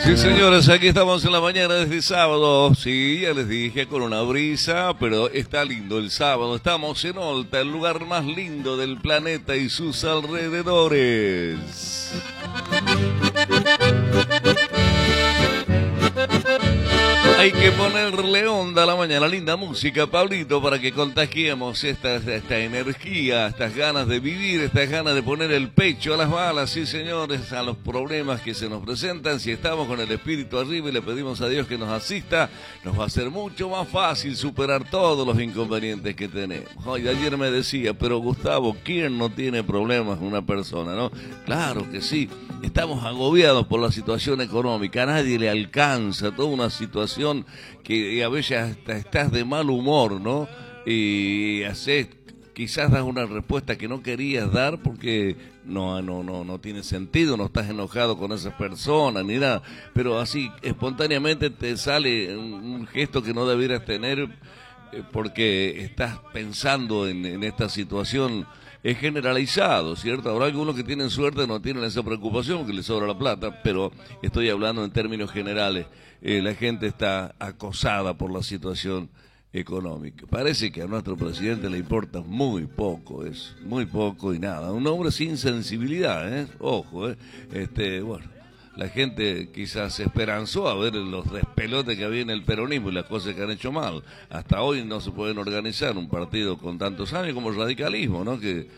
Sí, señores, aquí estamos en la mañana de este sábado. Sí, ya les dije, con una brisa, pero está lindo el sábado. Estamos en Olta, el lugar más lindo del planeta y sus alrededores. Hay que ponerle onda a la mañana, linda música, Pablito, para que contagiemos esta energía, estas ganas de vivir, estas ganas de poner el pecho a las balas, sí señores, a los problemas que se nos presentan. Si estamos con el espíritu arriba y le pedimos a Dios que nos asista, nos va a ser mucho más fácil superar todos los inconvenientes que tenemos. Hoy ayer me decía, pero Gustavo, ¿quién no tiene problemas con una persona, no? Claro que sí, estamos agobiados por la situación económica, a nadie le alcanza, toda una situación que a veces hasta estás de mal humor, ¿no? Y quizás das una respuesta que no querías dar porque no tiene sentido, no estás enojado con esa persona ni nada, pero así espontáneamente te sale un gesto que no debieras tener porque estás pensando en esta situación. Es generalizado, ¿cierto? Habrá algunos que tienen suerte, no tienen esa preocupación porque les sobra la plata, pero estoy hablando en términos generales. La gente está acosada por la situación económica. Parece que a nuestro presidente le importa muy poco eso, muy poco y nada. Un hombre sin sensibilidad, ¿eh? Ojo, bueno. La gente quizás se esperanzó a ver los despelotes que había en el peronismo y las cosas que han hecho mal. Hasta hoy no se pueden organizar un partido con tantos años como el radicalismo, ¿no? Que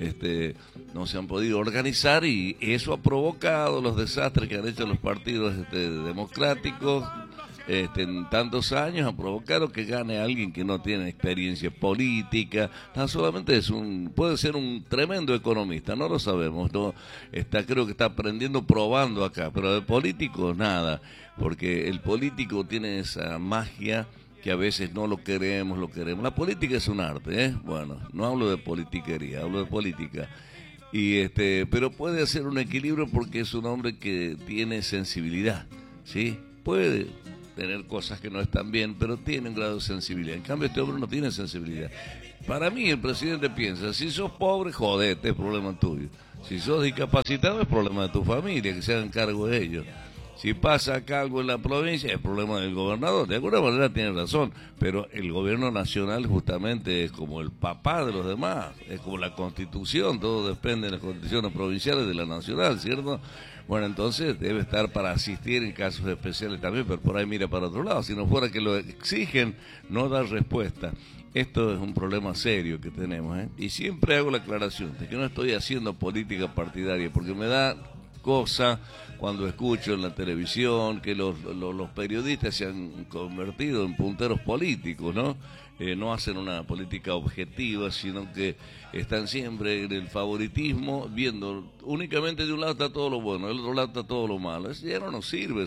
no se han podido organizar y eso ha provocado los desastres que han hecho los partidos democráticos en tantos años. Ha provocado que gane alguien que no tiene experiencia política. Tan solamente puede ser un tremendo economista, no lo sabemos, no creo que está aprendiendo probando acá, pero de político nada, porque el político tiene esa magia que a veces no lo queremos. La política es un arte, ¿eh? Bueno, no hablo de politiquería, hablo de política. Pero puede hacer un equilibrio porque es un hombre que tiene sensibilidad, ¿sí? Puede tener cosas que no están bien, pero tiene un grado de sensibilidad. En cambio, este hombre no tiene sensibilidad. Para mí, el presidente piensa, si sos pobre, jodete, es problema tuyo. Si sos discapacitado, es problema de tu familia, que se hagan cargo de ellos. Si pasa acá algo en la provincia, es problema del gobernador. De alguna manera tiene razón, pero el gobierno nacional justamente es como el papá de los demás, es como la constitución, todo depende de las constituciones provinciales de la nacional, ¿cierto? Bueno, entonces debe estar para asistir en casos especiales también, pero por ahí mira para otro lado. Si no fuera que lo exigen, no da respuesta. Esto es un problema serio que tenemos, ¿eh? Y siempre hago la aclaración de que no estoy haciendo política partidaria, porque me da cosa cuando escucho en la televisión que los periodistas se han convertido en punteros políticos, ¿no? No hacen una política objetiva, sino que están siempre en el favoritismo, viendo únicamente de un lado está todo lo bueno, del otro lado está todo lo malo. Ya no nos sirve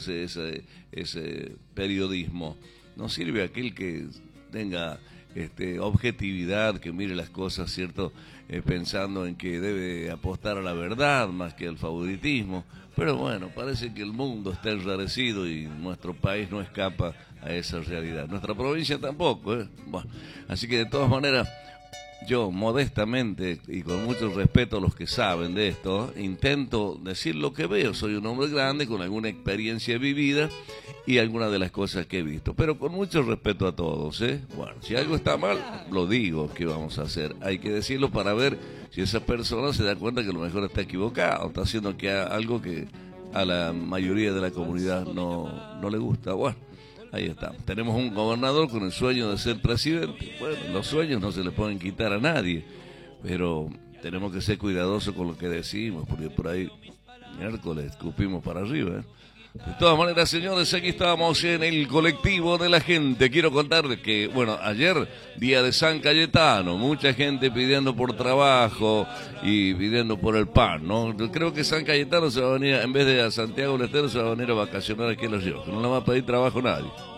ese periodismo, no sirve aquel que tenga objetividad, que mire las cosas, ¿cierto? Pensando en que debe apostar a la verdad más que al favoritismo. Pero bueno, parece que el mundo está enrarecido y nuestro país no escapa a esa realidad. Nuestra provincia tampoco, ¿eh? Bueno, así que de todas maneras, yo modestamente y con mucho respeto a los que saben de esto, intento decir lo que veo. Soy un hombre grande con alguna experiencia vivida y algunas de las cosas que he visto, pero con mucho respeto a todos, ¿eh? Bueno, si algo está mal, lo digo, ¿qué vamos a hacer? Hay que decirlo para ver si esa persona se da cuenta que a lo mejor está equivocado, está haciendo algo que a la mayoría de la comunidad no le gusta. Bueno, ahí está. Tenemos un gobernador con el sueño de ser presidente. Bueno, los sueños no se le pueden quitar a nadie, pero tenemos que ser cuidadosos con lo que decimos, porque por ahí miércoles escupimos para arriba, ¿eh? De todas maneras, señores, aquí estábamos en el colectivo de la gente. Quiero contarles que, bueno, ayer, día de San Cayetano, mucha gente pidiendo por trabajo y pidiendo por el pan, ¿no? Yo creo que San Cayetano se va a venir, en vez de a Santiago del Estero, se va a venir a vacacionar aquí en Los Ríos, que no le va a pedir trabajo a nadie.